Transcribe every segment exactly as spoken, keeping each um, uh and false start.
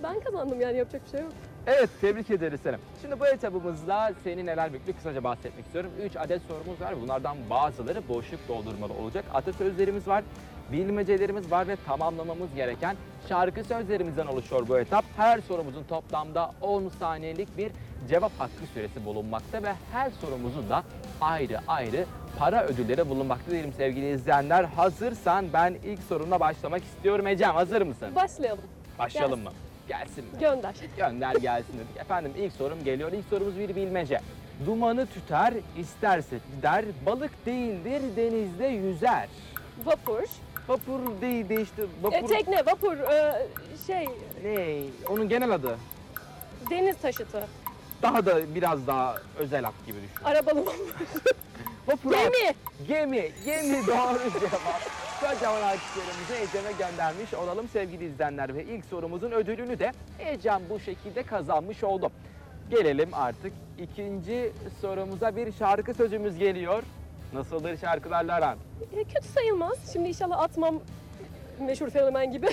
ben kazandım yani yapacak bir şey yok. Evet, tebrik ederiz seni. Şimdi bu etabımızda seni neler bekliyor kısaca bahsetmek istiyorum. üç adet sorumuz var. Bunlardan bazıları boşluk doldurmalı olacak. Atasözlerimiz var, bilmecelerimiz var ve tamamlamamız gereken şarkı sözlerimizden oluşuyor bu etap. Her sorumuzun toplamda on saniyelik bir cevap hakkı süresi bulunmakta ve her sorumuzun da ayrı ayrı para ödülleri bulunmakta diyelim sevgili izleyenler. Hazırsan ben ilk sorumla başlamak istiyorum. Ecem, hazır mısın? Başlayalım. Başlayalım mı? Gelsin mi? Gönder. Gönder gelsin dedik. Efendim ilk sorum geliyor. İlk sorumuz bir bilmece. Dumanı tüter, isterse gider, balık değildir, denizde yüzer. Vapur. Vapur değil de işte vapur... E, tekne, vapur, e, şey, Ne? Onun genel adı. deniz taşıtı. Daha da biraz daha özel at gibi düşün. Arabalı vapur. Vapur at. Gemi. Gemi. Gemi doğru cevap. Kocaman alkışlarımızı Ecem'e göndermiş olalım sevgili izleyenler. Ve ilk sorumuzun ödülünü de Ecem bu şekilde kazanmış oldu. Gelelim artık ikinci sorumuza. Bir şarkı sözümüz geliyor. Nasıldır şarkılarla aran? E, kötü sayılmaz. Şimdi inşallah atmam meşhur fenomen gibi.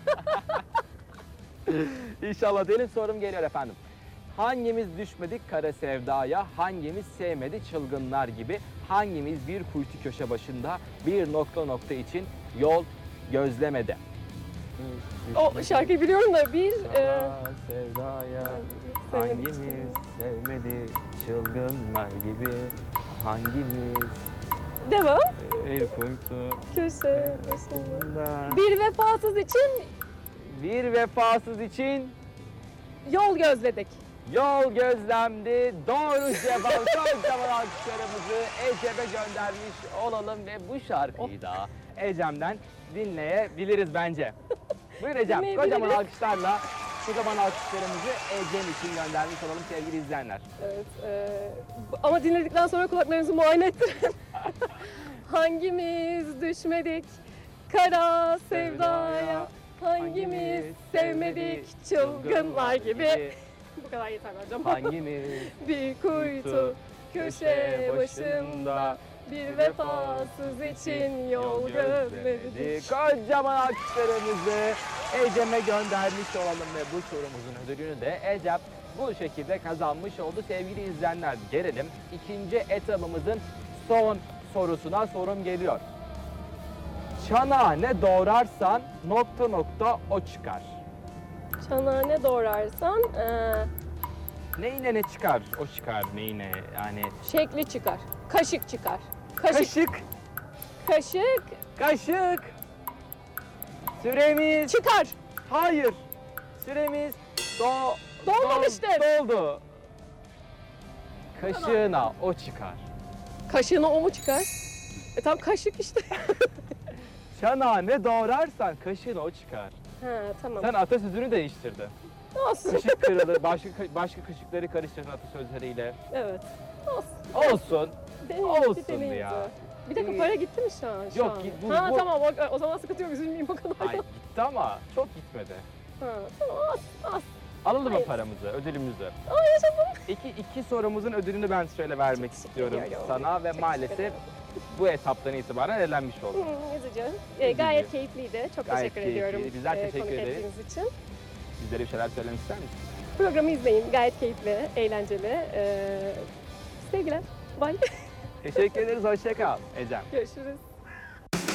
İnşallah diyelim, sorum geliyor efendim. Hangimiz düşmedik kara sevdaya, hangimiz sevmedi çılgınlar gibi, hangimiz bir kuytu köşe başında bir nokta nokta için yol gözlemedi. O şarkıyı biliyorum da bir... E, Kara sevdaya hangimiz sevmedik. sevmedi çılgınlar gibi, hangimiz Devam. bir kuytu Köşe başında. başında Bir vefasız için bir vefasız için yol gözledik. yol gözlemdi. Doğru cevap. Kocaman alkışlarımızı Ecem'e göndermiş olalım ve bu şarkıyı da Ecem'den dinleyebiliriz bence. Buyur Ecem. Dinleyebiliriz. Kocaman alkışlarla kocaman alkışlarımızı Ecem için göndermiş olalım sevgili izleyenler. Evet. e, ama dinledikten sonra kulaklarınızı muayene ettirin. Hangimiz düşmedik kara sevdaya, hangimiz sevmedik çılgınlar gibi. Bu kadar yeter hocam. Hangimiz Bir kuytu köşe başında bir vefasız için yol gözledik. Kocaman alkışlarımızı Ecem'e göndermiş olalım ve bu sorumuzun ödülünü de Ecem bu şekilde kazanmış oldu sevgili izleyenler. Gelelim ikinci etabımızın son sorusuna. Sorum geliyor. Çanağa ne doğrarsan nokta nokta o çıkar. Çanağa ne doğrarsan e, Neyine ne çıkar? O çıkar neyine yani. şekli çıkar. Kaşık çıkar. Kaşık. Kaşık. Kaşık Kaşık. Süremiz. çıkar. Hayır. Süremiz do Dolmamıştır. dol- Doldu. Kaşığına o çıkar. Kaşığına o mu çıkar? E tam kaşık işte. Çanağa ne doğrarsan kaşığına o çıkar. Ha tamam. Sen atasözünü değiştirdin. Olsun. Kaşık kırılır, başka başka kaşıkları karıştırdın atasözleriyle. Evet. Olsun. Olsun. Deneyince, Olsun deneyince. ya. Bir dakika İyi. para gitti mi şu an? Şu Yok, an? git- bu- ha bu- tamam o, o zaman sıkıntı yok, üzülmeyeyim o kadar. Ay gitti ama çok gitmedi. Ha, tamam az az. Alalım mı Hayır. paramızı, ödülümüzü? Aa yaşadım. İki, iki sorumuzun ödülünü ben şöyle vermek istiyorum ediyorum. sana ve Çok maalesef teşekkür ederim. bu etaptan itibaren elenmiş oldum. Hmm, üzücü. Ee, gayet keyifliydi. Çok Gayet teşekkür ediyorum. keyifliydi. Bizler teşekkür konuk ederiz. ettiğiniz için. Bizlere bir şeyler söylemek ister misin? Programı izleyin. Gayet keyifli, eğlenceli. Ee, sevgiler. Bye. Teşekkür ederiz, hoşça kal Ecem. Görüşürüz.